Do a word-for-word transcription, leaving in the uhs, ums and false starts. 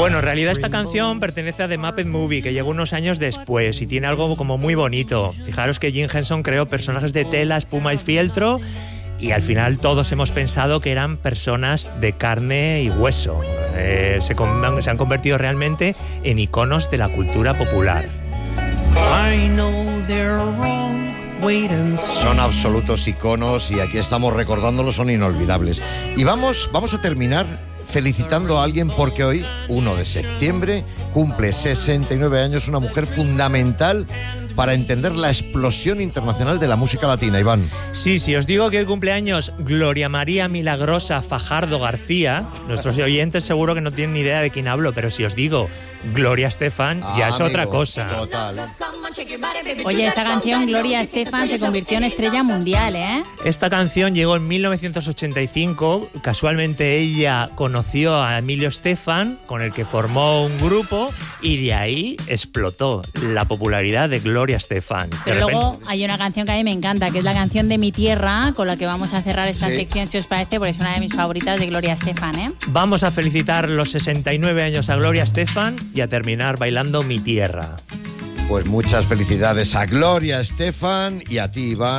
Bueno, en realidad esta canción pertenece a The Muppet Movie, que llegó unos años después y tiene algo como muy bonito. Fijaros que Jim Henson creó personajes de tela, espuma y fieltro, y al final todos hemos pensado que eran personas de carne y hueso. Eh, se, con, se han convertido realmente en iconos de la cultura popular. Son absolutos iconos y aquí estamos recordándolos, son inolvidables. Y vamos, vamos a terminar felicitando a alguien porque hoy, uno de septiembre, cumple sesenta y nueve años una mujer fundamental para entender la explosión internacional de la música latina, Iván. Sí, sí, os digo que hoy cumpleaños Gloria María Milagrosa Fajardo García. Nuestros oyentes seguro que no tienen ni idea de quién hablo, pero si os digo Gloria Estefan, ah, ya es amigo, otra cosa. Total. Oye, esta canción, Gloria Estefan, se convirtió en estrella mundial, ¿eh? Esta canción llegó en mil novecientos ochenta y cinco. Casualmente ella conoció a Emilio Estefan, con el que formó un grupo, y de ahí explotó la popularidad de Gloria Estefan. Pero de luego repente... hay una canción que a mí me encanta, que es la canción de Mi Tierra, con la que vamos a cerrar esta sí. sección, si os parece, porque es una de mis favoritas de Gloria Estefan, ¿eh? Vamos a felicitar los sesenta y nueve años a Gloria Estefan y a terminar bailando Mi Tierra. Pues muchas felicidades a Gloria Estefan y a ti, Iván.